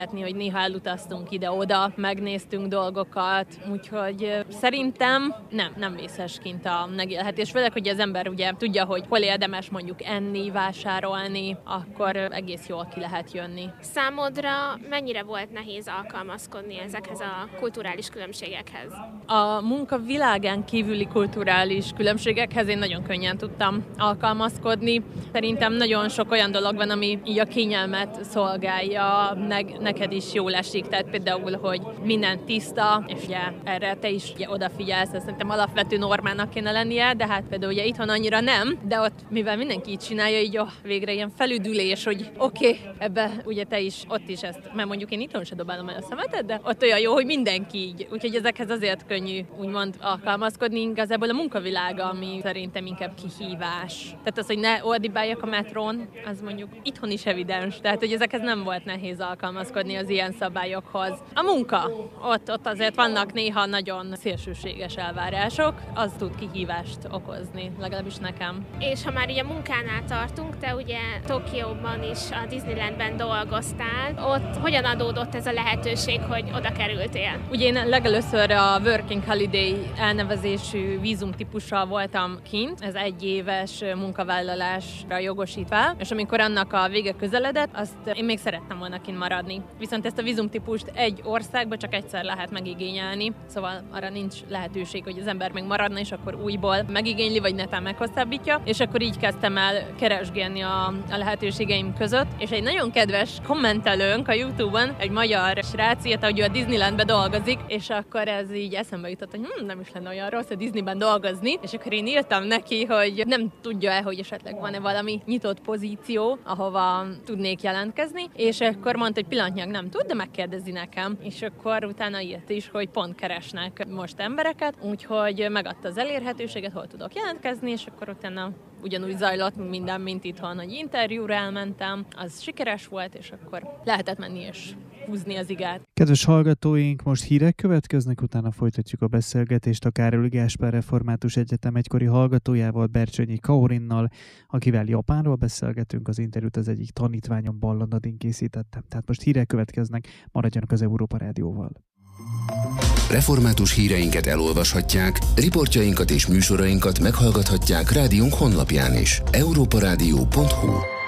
hogy néha elutaztunk ide-oda, megnéztünk dolgokat, úgyhogy szerintem nem vészes kint a megélhetés. Főleg, hogy az ember ugye tudja, hogy hol érdemes mondjuk enni, vásárolni, akkor egész jól ki lehet jönni. Számodra mennyire volt nehéz alkalmazkodni ezekhez a kulturális különbségekhez? A munka világán kívüli kulturális különbségekhez én nagyon könnyen tudtam alkalmazkodni. Szerintem nagyon sok olyan dolog van, ami így a kényelmet szolgálja, neked is jól esik. Tehát például, hogy minden tiszta, és ugye erre te is ugye odafigyelsz, ez szerintem alapvető normának kéne lennie, de hát például ugye itthon annyira nem, de ott, mivel mindenki így csinálja, így végre ilyen felüdülés, hogy oké, ebbe ugye te is, ott is ezt, mert mondjuk én itthon se dobálom el a szemetet, de ott olyan jó, hogy mindenki így. Úgyhogy ezekhez azért könnyű úgymond alkalmazkodni, igazából a munkavilága, ami szerintem inkább kihívás. Tehát az, hogy ne ordibáljak a metrón, az mondjuk itthon is evidens, tehát hogy ezekhez nem volt nehéz alkalmazkodni az ilyen szabályokhoz. A munka, ott azért vannak néha nagyon szélsőséges elvárások, az tud kihívást okozni, legalábbis nekem. És ha már így a munkánál tartunk, te ugye Tokióban is a Disneylandben dolgoztál, ott hogyan adódott ez a lehetőség, hogy oda kerültél? Ugye én legelőször a Working Holiday elnevezésű vízumtípussal voltam kint, ez 1 éves munkavállalásra jogosít fel, és amikor annak a vége közeledett, azt én még szerettem volna kint maradni. Viszont ezt a vízumtípust egy országban csak egyszer lehet megigényelni, szóval arra nincs lehetőség, hogy az ember még maradna, és akkor újból megigényli, vagy netán meghosszabbítja, és akkor így kezdtem el keresgélni a lehetőségeim között, és egy nagyon kedves kommentelőnk a YouTube-on, egy magyar srác írta, hogy ő a Disneylandben dolgozik, és akkor ez így eszembe jutott, hogy nem is lenne olyan rossz a Disneyben dolgozni, és akkor én írtam neki, hogy nem tudja-e, hogy esetleg van-e valami nyitott pozíció, ahova tudnék jelentkezni, és akkor mondta, hogy pillanatnyilag nem tud, de megkérdezi nekem, és akkor utána írt is, hogy pont keresnek most embereket, úgyhogy megadta az elérhetőséget, hol tudok jelentkezni, és akkor utána ugyanúgy zajlott minden, mint itthon, hogy interjúra elmentem, az sikeres volt, és akkor lehetett menni és húzni az igát. Kedves hallgatóink, most hírek következnek, utána folytatjuk a beszélgetést a Károly Gáspár Református Egyetem egykori hallgatójával, Bercsényi Kaorinnal, akivel Japánról beszélgetünk, az interjút az egyik tanítványom Balla Nadin készítettem. Tehát most hírek következnek, maradjanak az Európa Rádióval. Református híreinket elolvashatják, riportjainkat és műsorainkat meghallgathatják rádiónk honlapján is. europarádió.hu